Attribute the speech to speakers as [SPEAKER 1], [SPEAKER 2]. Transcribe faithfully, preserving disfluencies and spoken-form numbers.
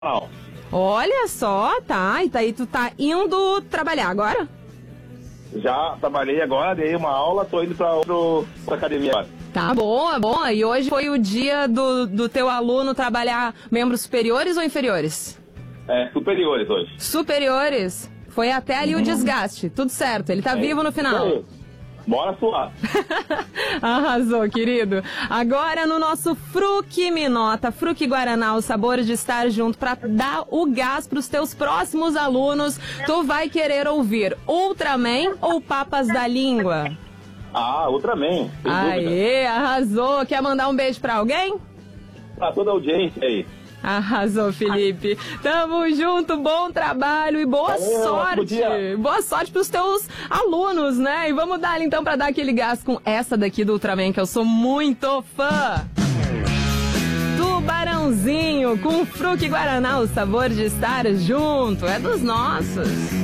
[SPEAKER 1] Não.
[SPEAKER 2] Olha só, tá. E daí tu tá indo trabalhar agora?
[SPEAKER 1] Já trabalhei agora, dei uma aula, tô indo pra, pro, pra academia agora.
[SPEAKER 2] Tá, boa, boa. E hoje foi o dia do, do teu aluno trabalhar membros superiores ou inferiores?
[SPEAKER 1] É, superiores hoje.
[SPEAKER 2] Superiores. Foi até ali o desgaste. Tudo certo, ele tá
[SPEAKER 1] É,
[SPEAKER 2] vivo no final.
[SPEAKER 1] isso aí. Bora suar.
[SPEAKER 2] Arrasou, querido. Agora no nosso Fruque Minota, Fruque Guaraná, o sabor de estar junto pra dar o gás pros teus próximos alunos. Tu vai querer ouvir Ultraman ou Papas da Língua?
[SPEAKER 1] Ah, Ultraman, sem dúvida.
[SPEAKER 2] Aê, arrasou. Quer mandar um beijo pra alguém?
[SPEAKER 1] Pra toda a audiência aí.
[SPEAKER 2] Arrasou, Felipe. Tamo junto, bom trabalho e boa
[SPEAKER 1] Valeu,
[SPEAKER 2] sorte. Boa sorte pros teus alunos, né? E vamos dar então pra dar aquele gás com essa daqui do Ultraman, que eu sou muito fã. Tubarãozinho com Fruque Guaraná, o sabor de estar junto. É dos nossos.